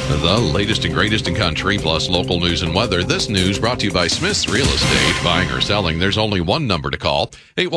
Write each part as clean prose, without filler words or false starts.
The latest and greatest in country, plus local news and weather. This news brought to you by Smith's Real Estate. Buying or selling, there's only one number to call,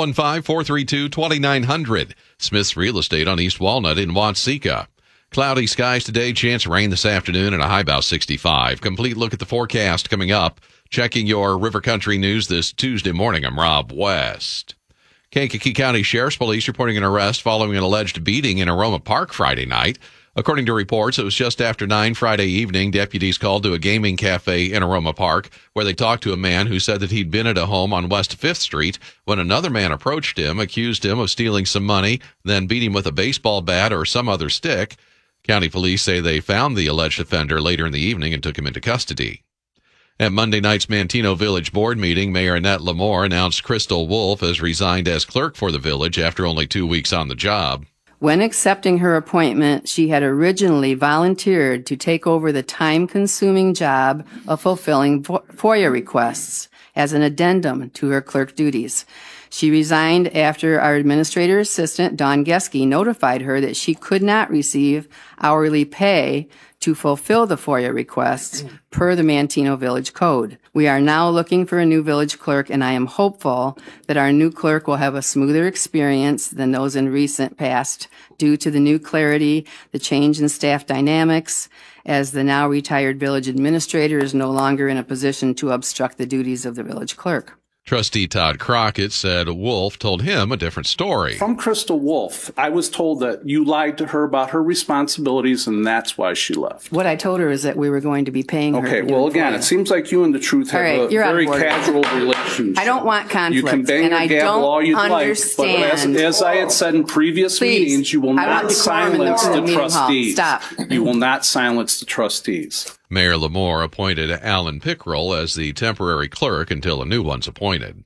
815-432-2900. Smith's Real Estate on East Walnut in Watseka. Cloudy skies today, chance of rain this afternoon, and a high about 65. Complete look at the forecast coming up. Checking your River Country news this Tuesday morning, I'm Rob West. Kankakee County Sheriff's Police reporting an arrest following an alleged beating in Aroma Park Friday night. According to reports, it was just after 9 Friday evening. Deputies called to a gaming cafe in Aroma Park where they talked to a man who said that he'd been at a home on West 5th Street when another man approached him, accused him of stealing some money, then beat him with a baseball bat or some other stick. County police say they found the alleged offender later in the evening and took him into custody. At Monday night's Manteno Village Board meeting, Mayor Annette Lamore announced Crystal Wolf has resigned as clerk for the village after only 2 weeks on the job. When accepting her appointment, she had originally volunteered to take over the time-consuming job of fulfilling FOIA requests as an addendum to her clerk duties. She resigned after our administrator assistant, Dawn Geske, notified her that she could not receive hourly pay to fulfill the FOIA requests per the Manteno Village Code. We are now looking for a new village clerk, and I am hopeful that our new clerk will have a smoother experience than those in recent past due to the new clarity, the change in staff dynamics, as the now retired village administrator is no longer in a position to obstruct the duties of the village clerk. Trustee Todd Crockett said Wolf told him a different story. From Crystal Wolf, I was told that you lied to her about her responsibilities, and that's why she left. What I told her is that we were going to be paying her. Okay, well, again, it seems like you and the truth have a very casual relationship. I don't want conflict. You can bang your gavel all you'd like, but as I had said in previous meetings, you will not silence the trustees. Stop. You will not silence the trustees. Mayor Lamore appointed Alan Pickrell as the temporary clerk until a new one's appointed.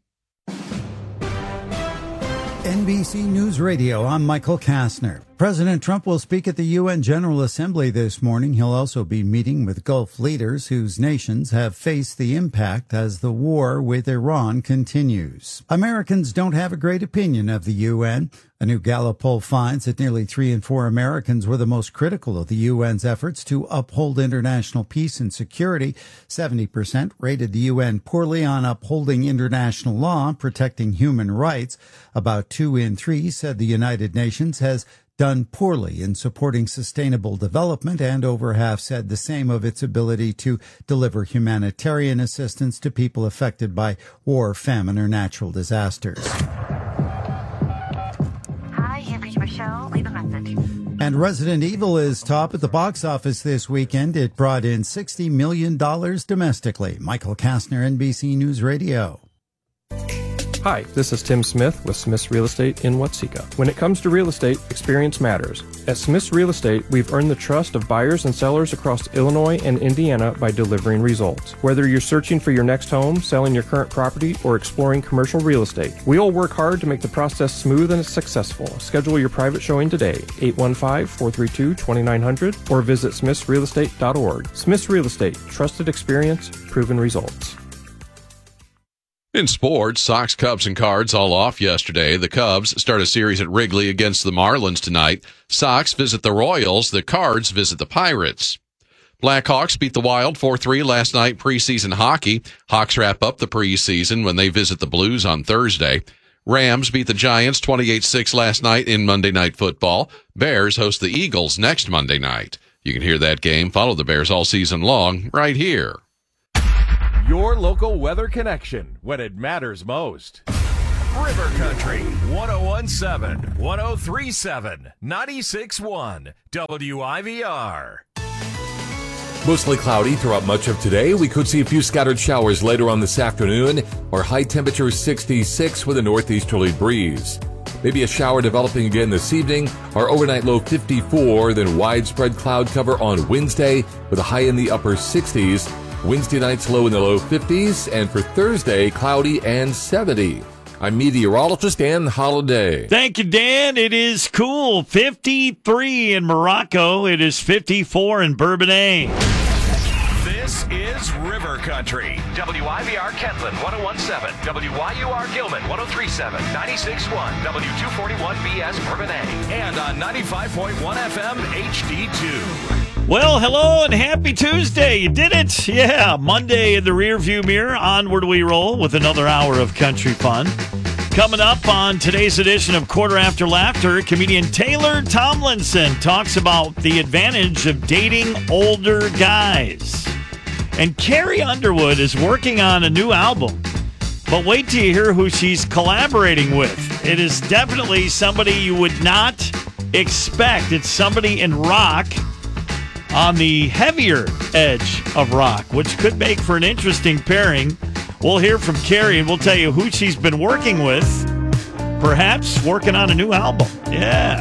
NBC News Radio, I'm Michael Kastner. President Trump will speak at the UN General Assembly this morning. He'll also be meeting with Gulf leaders whose nations have faced the impact as the war with Iran continues. Americans don't have a great opinion of the UN. A new Gallup poll finds that nearly 3 in 4 Americans were the most critical of the UN's efforts to uphold international peace and security. 70% rated the UN poorly on upholding international law and protecting human rights. About 2 in 3 said the United Nations has done poorly in supporting sustainable development, and over half said the same of its ability to deliver humanitarian assistance to people affected by war, famine, or natural disasters. Hi, you've reached Michelle. Leave a message. And Resident Evil is top at the box office this weekend. It brought in $60 million domestically. Michael Kastner, NBC News Radio. Hi, this is Tim Smith with Smith's Real Estate in Watseka. When it comes to real estate, experience matters. At Smith's Real Estate, we've earned the trust of buyers and sellers across Illinois and Indiana by delivering results. Whether you're searching for your next home, selling your current property, or exploring commercial real estate, we all work hard to make the process smooth and successful. Schedule your private showing today, 815-432-2900, or visit smithsrealestate.org. Smith's Real Estate, trusted experience, proven results. In sports, Sox, Cubs, and Cards all off yesterday. The Cubs start a series at Wrigley against the Marlins tonight. Sox visit the Royals. The Cards visit the Pirates. Blackhawks beat the Wild 4-3 last night preseason hockey. Hawks wrap up the preseason when they visit the Blues on Thursday. Rams beat the Giants 28-6 last night in Monday Night Football. Bears host the Eagles next Monday night. You can hear that game. Follow the Bears all season long right here. Your local weather connection when it matters most. River Country 1017, 1037, 96.1 WIVR. Mostly cloudy throughout much of today. We could see a few scattered showers later on this afternoon. Our high temperature 66 with a northeasterly breeze. Maybe a shower developing again this evening. Our overnight low 54, then widespread cloud cover on Wednesday with a high in the upper 60s. Wednesday night's low in the low 50s, and for Thursday, cloudy and 70. I'm meteorologist Dan Holliday. Thank you, Dan. It is cool. 53 in Morocco. It is 54 in Bourbonnais. This is River Country. WIVR Kentland 1017, WYUR Gilman 1037, 96.1, W241BS Bourbonnais, and on 95.1 FM HD2. Well, hello and happy Tuesday. You did it. Yeah, Monday in the rearview mirror. Onward we roll with another hour of country fun. Coming up on today's edition of Quarter After Laughter, comedian Taylor Tomlinson talks about the advantage of dating older guys. And Carrie Underwood is working on a new album. But wait till you hear who she's collaborating with. It is definitely somebody you would not expect. It's somebody in rock, on the heavier edge of rock, which could make for an interesting pairing. We'll hear from Carrie, and we'll tell you who she's been working with, perhaps working on a new album. Yeah.